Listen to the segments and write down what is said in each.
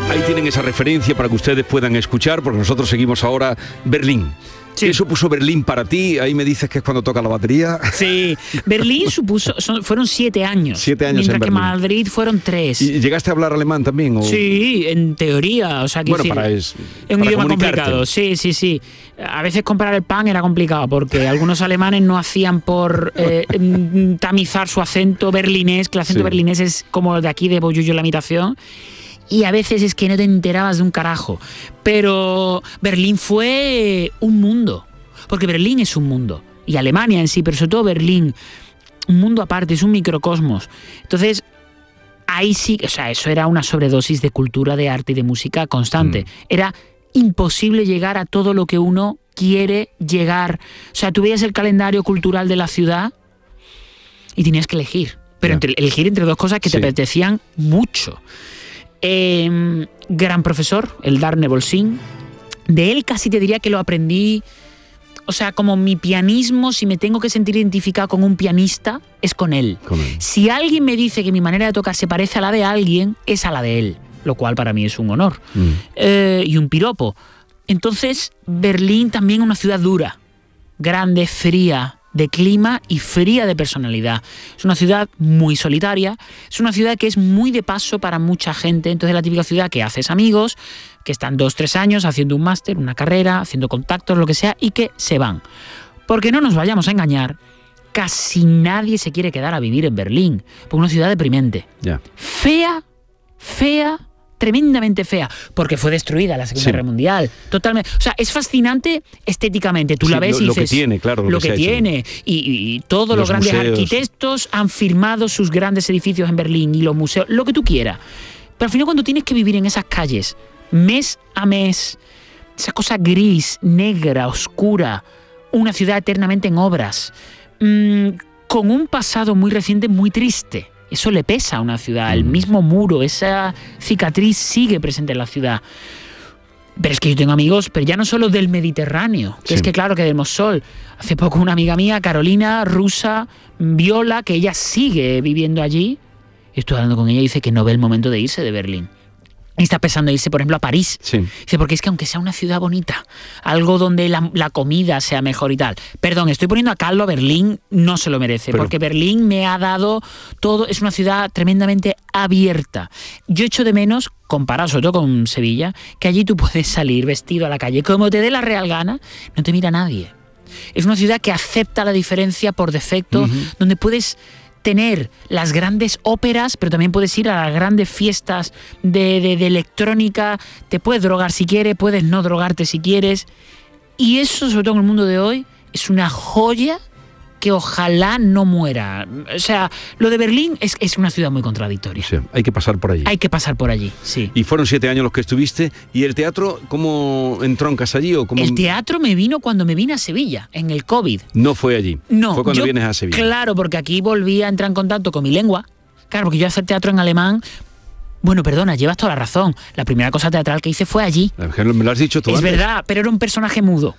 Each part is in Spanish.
Ahí tienen esa referencia para que ustedes puedan escuchar, porque nosotros seguimos ahora Berlín. Sí. ¿Qué supuso Berlín para ti? Ahí me dices que es cuando toca la batería. Sí, Berlín fueron 7 años. 7 años mientras en que Berlín. Madrid fueron 3. ¿Y llegaste a hablar alemán también? ¿O? Sí, en teoría. O sea, bueno, es un idioma complicado. Sí. A veces comprar el pan era complicado porque algunos alemanes no hacían por tamizar su acento berlinés, que el acento berlinés es como el de aquí de Boyullo la imitación. Y a veces es que no te enterabas de un carajo. Pero Berlín fue un mundo. Porque Berlín es un mundo. Y Alemania en sí, pero sobre todo Berlín. Un mundo aparte, es un microcosmos. Entonces, ahí sí, o sea, eso era una sobredosis de cultura, de arte y de música constante. Era imposible llegar a todo lo que uno quiere llegar. O sea, tú veías el calendario cultural de la ciudad y tenías que elegir. Pero elegir entre dos cosas que te apetecían mucho. Gran profesor, el Darne Bolsin. De él casi te diría que lo aprendí. O sea, como mi pianismo, si me tengo que sentir identificado con un pianista, es con él. Si alguien me dice que mi manera de tocar se parece a la de alguien, es a la de él. Lo cual para mí es un honor. Y un piropo. Entonces, Berlín también es una ciudad dura. Grande, fría de clima y fría de personalidad. Es una ciudad muy solitaria, es una ciudad que es muy de paso para mucha gente. Entonces, la típica ciudad que haces amigos, que están 2-3 años haciendo un máster, una carrera, haciendo contactos, lo que sea, y que se van. Porque no nos vayamos a engañar, casi nadie se quiere quedar a vivir en Berlín, porque es una ciudad deprimente. Fea, tremendamente fea, porque fue destruida la Segunda Guerra Mundial. Totalmente. O sea, es fascinante estéticamente. Tú la ves y dices... Lo que tiene, claro. Lo que tiene. Y todos los grandes arquitectos han firmado sus grandes edificios en Berlín y los museos, lo que tú quieras. Pero al final, cuando tienes que vivir en esas calles, mes a mes, esa cosa gris, negra, oscura, una ciudad eternamente en obras, con un pasado muy reciente, muy triste. Eso le pesa a una ciudad, el mismo muro, esa cicatriz sigue presente en la ciudad. Pero es que yo tengo amigos, pero ya no solo del Mediterráneo, que es que claro que del Mosol. Hace poco una amiga mía, Carolina, rusa, Viola, que ella sigue viviendo allí. Estoy hablando con ella y dice que no ve el momento de irse de Berlín. Y está pensando irse, por ejemplo, a París. Dice, porque es que aunque sea una ciudad bonita, algo donde la comida sea mejor y tal. Perdón, estoy poniendo a caldo a Berlín, no se lo merece, porque Berlín me ha dado todo, es una ciudad tremendamente abierta. Yo echo de menos, comparado sobre todo con Sevilla, que allí tú puedes salir vestido a la calle como te dé la real gana, no te mira nadie. Es una ciudad que acepta la diferencia por defecto, donde puedes tener las grandes óperas, pero también puedes ir a las grandes fiestas de electrónica, te puedes drogar si quieres, puedes no drogarte si quieres, y eso, sobre todo en el mundo de hoy, es una joya que ojalá no muera. O sea, lo de Berlín es una ciudad muy contradictoria. Sí, hay que pasar por allí. Hay que pasar por allí, sí. Y fueron 7 años los que estuviste. ¿Y el teatro, cómo entroncas allí? ¿O cómo... El teatro me vino cuando me vine a Sevilla, en el COVID. No fue allí. No. Fue cuando vienes a Sevilla. Claro, porque aquí volví a entrar en contacto con mi lengua. Claro, porque yo hacer teatro en alemán... Bueno, perdona, llevas toda la razón. La primera cosa teatral que hice fue allí. Me lo has dicho tú antes. Es verdad, pero era un personaje mudo.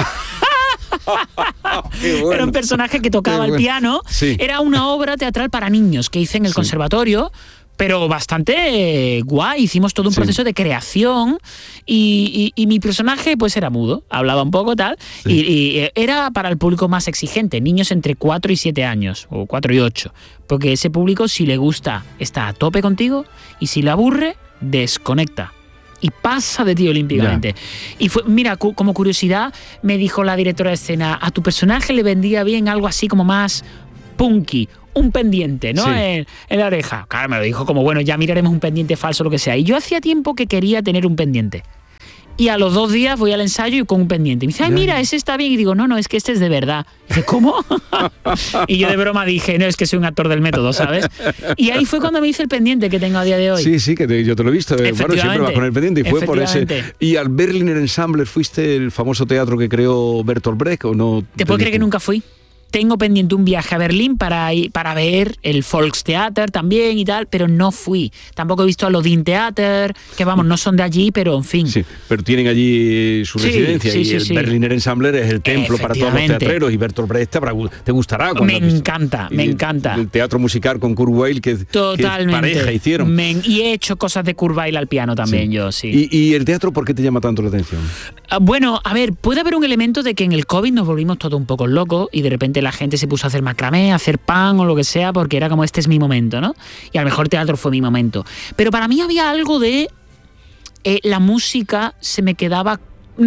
Bueno. Era un personaje que tocaba el piano. Era una obra teatral para niños que hice en el conservatorio, pero bastante guay. Hicimos todo un proceso de creación y mi personaje pues era mudo, hablaba un poco tal, y era para el público más exigente, niños entre 4 y 7 años, o 4 y 8, porque ese público, si le gusta, está a tope contigo, y si le aburre, desconecta. Y pasa de ti olímpicamente. Y fue, mira, como curiosidad, me dijo la directora de escena, a tu personaje le vendría bien algo así como más punky, un pendiente, ¿no? En la oreja. Claro, me lo dijo como, bueno, ya miraremos un pendiente falso, lo que sea. Y yo hacía tiempo que quería tener un pendiente. Y a los 2 días voy al ensayo y con un pendiente. Y me dice, ay, mira, ese está bien. Y digo, no, es que este es de verdad. Y dice, ¿cómo? Y yo de broma dije, no, es que soy un actor del método, ¿sabes? Y ahí fue cuando me hice el pendiente que tengo a día de hoy. Sí, que yo te lo he visto. Bueno, siempre vas con el pendiente. Y fue por ese. ¿Y al Berliner Ensemble fuiste el famoso teatro que creó Bertolt Brecht o no? ¿Te puedo creer que nunca fui? Tengo pendiente un viaje a Berlín para ver el Volkstheater también y tal, pero no fui. Tampoco he visto a Odin Theater, que vamos, no son de allí, pero en fin. Sí, pero tienen allí su residencia y el Berliner Ensembler es el templo para todos los teatreros y Bertolt Brecht te gustará. Me encanta. El teatro musical con Kurt Weill que pareja hicieron. Y he hecho cosas de Kurt Weill al piano también yo, sí. ¿Y el teatro por qué te llama tanto la atención? Bueno, a ver, puede haber un elemento de que en el COVID nos volvimos todos un poco locos y de repente la gente se puso a hacer macramé, a hacer pan o lo que sea, porque era como este es mi momento, ¿no? Y a lo mejor teatro fue mi momento. Pero para mí había algo de la música se me quedaba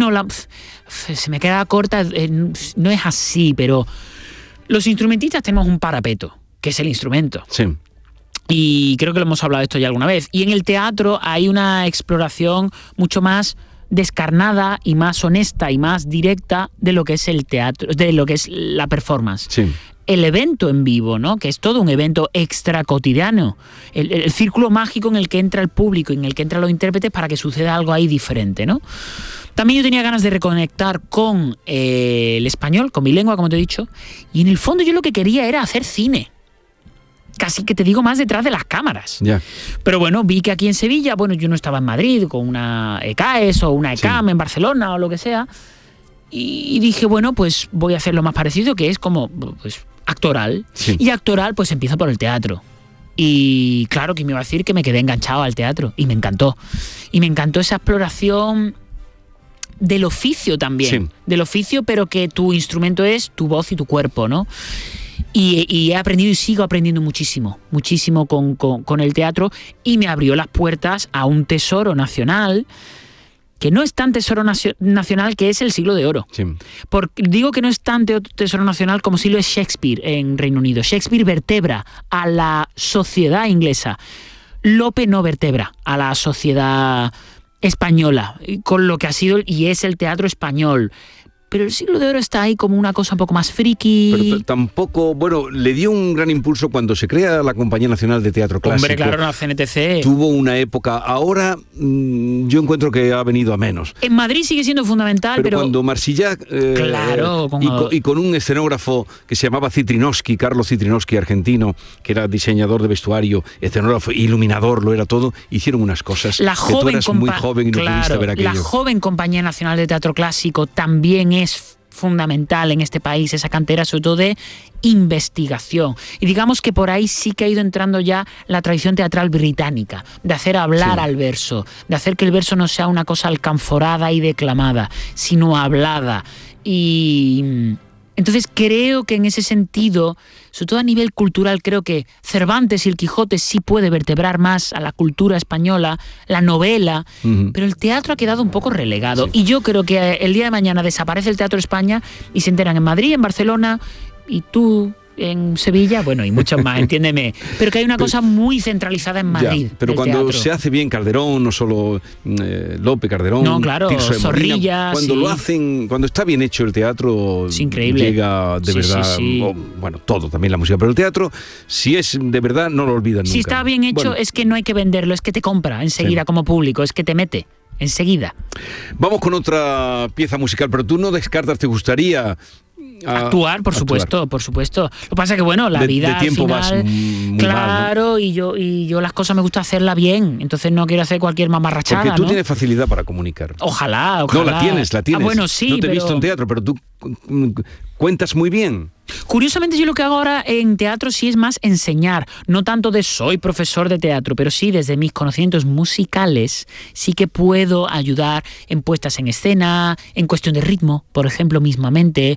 corta, no es así, pero los instrumentistas tenemos un parapeto, que es el instrumento. Sí. Y creo que lo hemos hablado de esto ya alguna vez. Y en el teatro hay una exploración mucho más descarnada y más honesta y más directa de lo que es el teatro, de lo que es la performance. Sí. El evento en vivo, ¿no? Que es todo un evento extra cotidiano. El círculo mágico en el que entra el público y en el que entran los intérpretes para que suceda algo ahí diferente, ¿no? También yo tenía ganas de reconectar con el español, con mi lengua, como te he dicho, y en el fondo yo lo que quería era hacer cine. Casi que te digo más detrás de las cámaras. Yeah. Pero bueno, vi que aquí en Sevilla, bueno, yo no estaba en Madrid con una ECAES o una ECAM en Barcelona o lo que sea, y dije, bueno, pues voy a hacer lo más parecido, que es como pues actoral. Sí. Y actoral, pues empiezo por el teatro. Y claro que me iba a decir que me quedé enganchado al teatro, y me encantó. Y me encantó esa exploración del oficio también. Sí. Del oficio, pero que tu instrumento es tu voz y tu cuerpo, ¿no? Y he aprendido y sigo aprendiendo muchísimo con el teatro, y me abrió las puertas a un tesoro nacional que no es tan tesoro nacional, que es el Siglo de Oro. Sí. Digo que no es tan tesoro nacional como si lo es Shakespeare en Reino Unido. Shakespeare vertebra a la sociedad inglesa. Lope no vertebra a la sociedad española, con lo que ha sido y es el teatro español. Pero el Siglo de Oro está ahí como una cosa un poco más friki. Pero tampoco, bueno, le dio un gran impulso cuando se crea la Compañía Nacional de Teatro Clásico. Hombre, claro, la CNTC. Tuvo una época, ahora yo encuentro que ha venido a menos. En Madrid sigue siendo fundamental, pero cuando Marsillac, claro, y con un escenógrafo que se llamaba Citrinowski, Carlos Citrinowski, argentino, que era diseñador de vestuario, escenógrafo, iluminador, lo era todo, hicieron unas cosas que tú eras muy joven y no pudiste ver aquello. La joven Compañía Nacional de Teatro Clásico también es fundamental en este país, esa cantera sobre todo de investigación. Y digamos que por ahí sí que ha ido entrando ya la tradición teatral británica, de hacer hablar al verso, de hacer que el verso no sea una cosa alcanforada y declamada, sino hablada. Y entonces creo que en ese sentido, sobre todo a nivel cultural, creo que Cervantes y el Quijote sí puede vertebrar más a la cultura española, la novela, pero el teatro ha quedado un poco relegado. Sí. Y yo creo que el día de mañana desaparece el Teatro España y se enteran en Madrid, en Barcelona, y tú en Sevilla, bueno, y muchos más, entiéndeme, pero que hay una cosa muy centralizada en Madrid. Ya, pero cuando teatro se hace bien Calderón, no solo Lope, Calderón, no, claro, Tirso de Molina, Zorrilla, cuando lo hacen, cuando está bien hecho el teatro, es increíble. Llega de verdad, bueno, todo, también la música, pero el teatro, si es de verdad, no lo olvidan nunca. Si está bien hecho, es que no hay que venderlo, es que te compra enseguida como público, es que te mete enseguida. Vamos con otra pieza musical, pero tú no descartas, ¿te gustaría actuar, por supuesto, por supuesto. Lo que pasa es que, bueno, la vida de tiempo al final, vas muy claro, mal, ¿no? y yo las cosas me gusta hacerlas bien, entonces no quiero hacer cualquier mamarrachada. Porque tú ¿no? tienes facilidad para comunicar. Ojalá. No, la tienes. Bueno, sí, no te he visto en teatro, pero tú cuentas muy bien. Curiosamente, yo lo que hago ahora en teatro sí es más enseñar, no tanto de soy profesor de teatro, pero sí desde mis conocimientos musicales sí que puedo ayudar en puestas en escena, en cuestión de ritmo, por ejemplo, mismamente.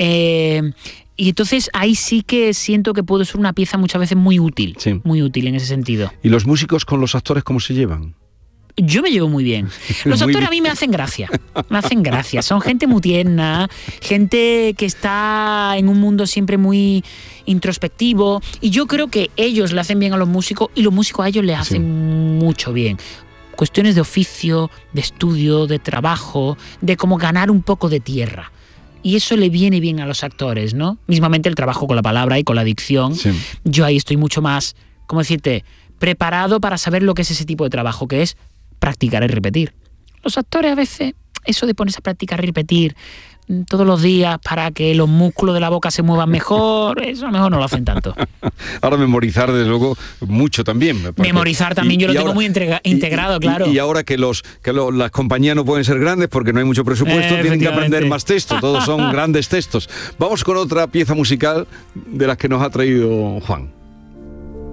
Y entonces ahí sí que siento que puedo ser una pieza muchas veces muy útil en ese sentido. ¿Y los músicos con los actores cómo se llevan? Yo me llevo muy bien. Los actores a mí me hacen gracia. Son gente muy tierna, gente que está en un mundo siempre muy introspectivo. Y yo creo que ellos le hacen bien a los músicos y los músicos a ellos les hacen mucho bien. Cuestiones de oficio, de estudio, de trabajo, de cómo ganar un poco de tierra. Y eso le viene bien a los actores, ¿no? Mismamente el trabajo con la palabra y con la dicción. Sí. Yo ahí estoy mucho más, ¿cómo decirte?, preparado para saber lo que es ese tipo de trabajo, que es practicar y repetir. Los actores a veces eso de ponerse a practicar y repetir todos los días para que los músculos de la boca se muevan mejor, eso a lo mejor no lo hacen tanto. Ahora memorizar, desde luego, mucho también. Memorizar también, yo lo tengo muy integrado, claro. Y ahora que las compañías no pueden ser grandes porque no hay mucho presupuesto, tienen que aprender más texto, todos son grandes textos. Vamos con otra pieza musical de las que nos ha traído Juan.